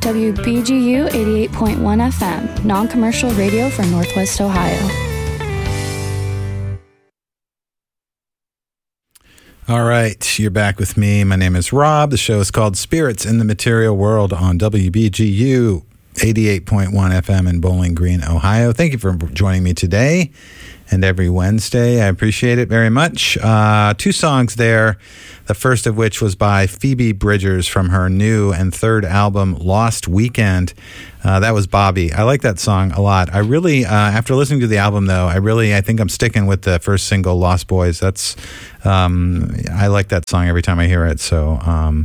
WBGU 88.1 FM, non-commercial radio for Northwest Ohio. All right, you're back with me. My name is Rob. The show is called Spirits in the Material World on WBGU 88.1 FM in Bowling Green, Ohio. Thank you for joining me today and every Wednesday. I appreciate it very much. 2 songs there, the first of which was by Phoebe Bridgers from her new and third album, Lost Weekend. That was Bobby. I like that song a lot. I really, after listening to the album, though, I think I'm sticking with the first single, Lost Boys. I like that song every time I hear it. So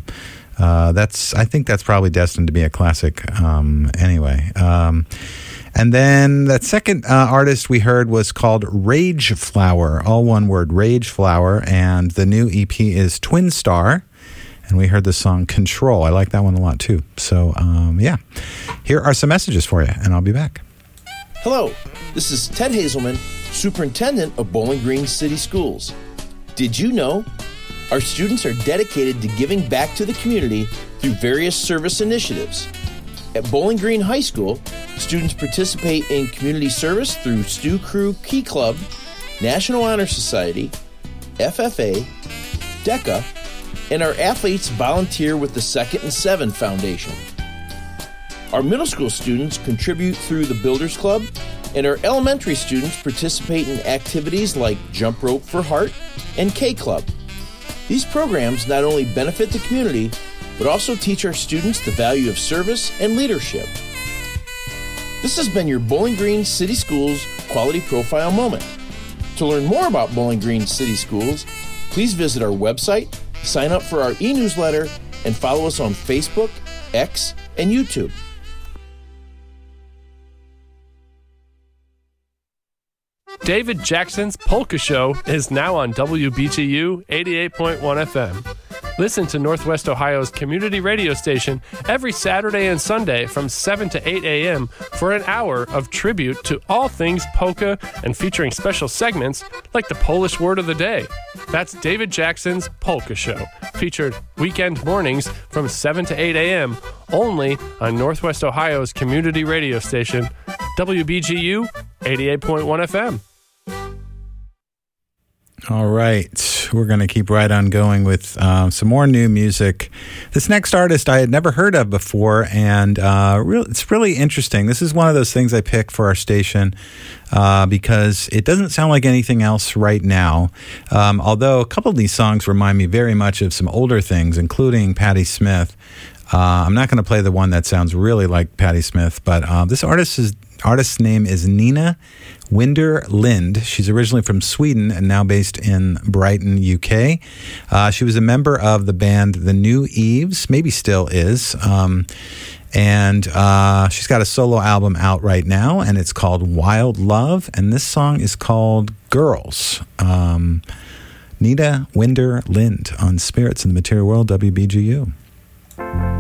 I think that's probably destined to be a classic anyway. And then that second artist we heard was called Rage Flower, all one word, Rage Flower, and the new EP is Twin Star, and we heard the song Control. I like that one a lot too. So yeah, here are some messages for you, and I'll be back. Hello, this is Ted Hazelman, Superintendent of Bowling Green City Schools. Did you know our students are dedicated to giving back to the community through various service initiatives? At Bowling Green High School, students participate in community service through Stew Crew Key Club, National Honor Society, FFA, DECA, and our athletes volunteer with the Second and Seven Foundation. Our middle school students contribute through the Builders Club, and our elementary students participate in activities like Jump Rope for Heart and K Club. These programs not only benefit the community, but also teach our students the value of service and leadership. This has been your Bowling Green City Schools Quality Profile Moment. To learn more about Bowling Green City Schools, please visit our website, sign up for our e-newsletter, and follow us on Facebook, X, and YouTube. David Jackson's Polka Show is now on WBGU 88.1 FM. Listen to Northwest Ohio's community radio station every Saturday and Sunday from 7 to 8 a.m. for an hour of tribute to all things polka and featuring special segments like the Polish Word of the Day. That's David Jackson's Polka Show, featured weekend mornings from 7 to 8 a.m. only on Northwest Ohio's community radio station, WBGU 88.1 FM. All right, we're going to keep right on going with some more new music. This next artist I had never heard of before, and it's really interesting. This is one of those things I pick for our station because it doesn't sound like anything else right now, although a couple of these songs remind me very much of some older things, including Patti Smith. I'm not going to play the one that sounds really like Patti Smith, but this artist's name is Nina Winder Lind. She's originally from Sweden and now based in Brighton, UK. She was a member of the band The New Eves, maybe still is. And she's got a solo album out right now, and it's called Wild Love, and this song is called Girls. Nina Winder Lind on Spirits in the Material World, WBGU.